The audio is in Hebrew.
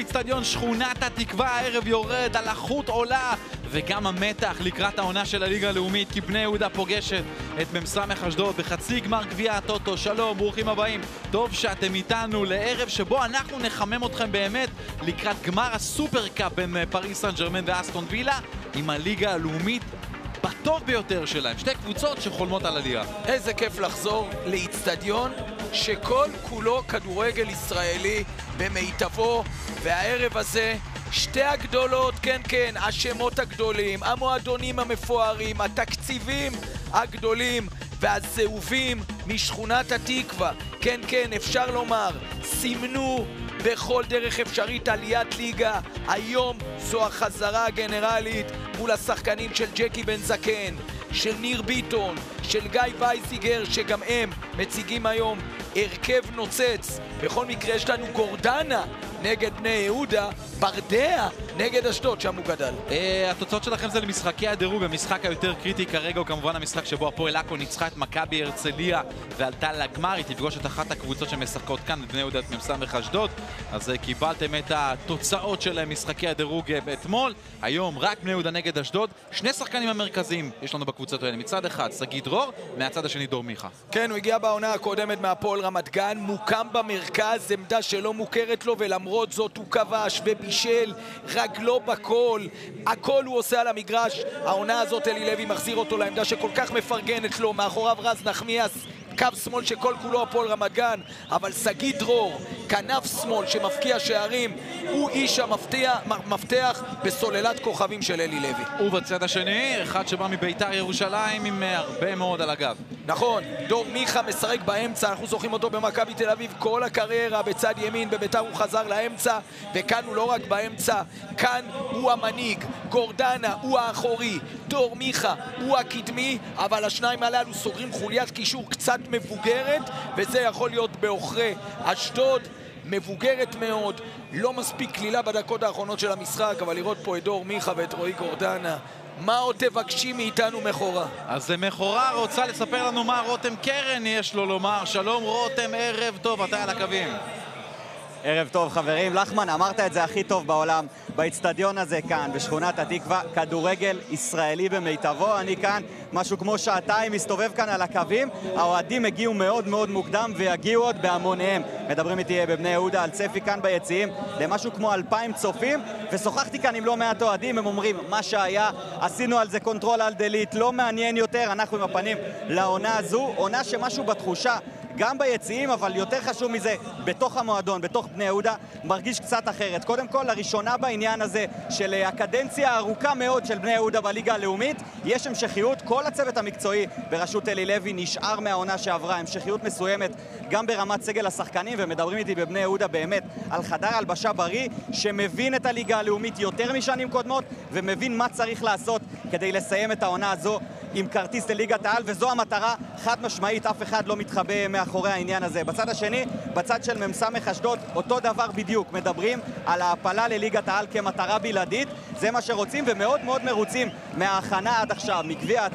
אצטדיון שכונת התקווה הערב יורד, הלחות עולה וגם המתח לקראת העונה של הליגה הלאומית, כי בני יהודה פוגשת את מ"ס אשדוד בחצי גמר גביע הטוטו. שלום, ברוכים הבאים, טוב שאתם איתנו לערב שבו אנחנו נחמם אתכם באמת לקראת גמר הסופר קאפ בין פריס סן ז'רמן ואסטון וילה, עם הליגה הלאומית בטוב ביותר שלהם, שתי קבוצות שחולמות על עלייה. איזה כיף לחזור לאצטדיון שכל כולו כדורגל ישראלי במיטבו, והערב הזה שתי הגדולות, כן כן, השמות הגדולים, המועדונים המפוארים, התקציבים הגדולים והזהובים משכונת התקווה, כן כן, אפשר לומר, סימנו בכל דרך אפשרית עליית ליגה. היום זו החזרה הגנרלית מול השחקנים של ג'קי בן זקן, של ניר ביטון, של גיא וייסיגר, שגם הם מציגים היום הרכב נוצץ. בכל מקרה יש לנו גורדנה נגד בני יהודה, ברדע נגד אשדוד, שם הוא גדל. התוצאות שלכם זה למשחקי הדירוג. המשחק היותר קריטי כרגע הוא כמובן המשחק שבו הפועל עכו ניצחה את מכבי הרצליה ועלתה לגמר. היא תפגוש את אחת הקבוצות שמשחקות כאן, בני יהודה, את מ"ס אשדוד. אז קיבלתם את התוצאות של משחקי הדירוג אתמול. היום רק בני יהודה נגד אשדוד. שני שחקנים המרכזיים יש לנו בקבוצות האלה, מצד אחד שגיא דרור, מהצד השני דור מיכה. כן, הוא הגיע בעונה הקודמת מהפועל רמת גן, מוקם במרכז, עמדה שלא מוכרת לו, ולמרות זאת הוא כבש ובישל, רגלו בכל, הכל הוא עושה על המגרש. העונה הזאת אלי לוי מחזיר אותו לעמדה שכל כך מפרגנת לו, מאחוריו רז נחמיאס, קו שמאל שכל כולו הפועל רמת גן, אבל שגיא דרור, כנף שמאל שמפקיע שערים, הוא איש המפתח בסוללת כוכבים של אלי לוי. ובצד השני, אחד שבא מביתר ירושלים עם הרבה מאוד על הגב. נכון, דור מיכה משחק באמצע, אנחנו זוכרים אותו במכבי תל אביב כל הקריירה בצד ימין, בביתר הוא חזר לאמצע, וכאן הוא לא רק באמצע, כאן הוא המנהיג, גורדנה הוא האחורי, דור מיכה הוא הקדמי, אבל השניים הללו סוגרים חוליית קישור קצת מבוגרת, וזה יכול להיות באוכרי אשדוד, מבוגרת מאוד, לא מספיק כלילה בדקות האחרונות של המשחק, אבל לראות פה את דור מיכה ואת רועי גורדנה, מה עוד תבקשי מאיתנו מחורה? אז מחורה רוצה לספר לנו מה רותם קרן יש לו לומר. שלום רותם, ערב טוב, אתה על הקווים. ערב טוב חברים, לחמן, אמרת את זה הכי טוב בעולם. באצטדיון הזה כאן, בשכונת התקווה, כדורגל ישראלי במיטבו. אני כאן משהו כמו שעתיים מסתובב כאן על הקווים. האוהדים הגיעו מאוד מאוד מוקדם ויגיעו עוד בהמוניהם. מדברים איתי בבני יהודה על צפי כאן ביציעים למשהו כמו 2,000 צופים, ושוחחתי כאן עם לא מעט אוהדים. הם אומרים, מה שהיה, עשינו על זה קונטרול על דלית, לא מעניין יותר, אנחנו עם הפנים לעונה הזו, עונה שמשהו בתחושה גם ביציעים, אבל יותר חשוב מזה, בתוך המועדון, בתוך בני יהודה, מרגיש קצת אחרת. קודם כל, לראשונה בעניין הזה של הקדנציה הארוכה מאוד של בני יהודה בליגה הלאומית, יש המשכיות. כל הצוות המקצועי בראשות אלי לוי נשאר מהעונה שעברה, המשכיות מסוימת גם ברמת סגל השחקנים, ומדברים איתי בבני יהודה באמת על חדר הלבשה בריא, שמבין את הליגה הלאומית יותר משנים קודמות, ומבין מה צריך לעשות כדי לסיים את העונה הזו עם כרטיס לליגת העל, וזו המטרה חד משמעית, אף אחד לא מתחבא מאחורי העניין הזה. בצד השני, בצד של מ"ס אשדוד, אותו דבר בדיוק, מדברים על ההפלה לליגת העל כמטרה בלעדית, זה מה שרוצים, ומאוד מאוד מרוצים מההכנה עד עכשיו, מגביע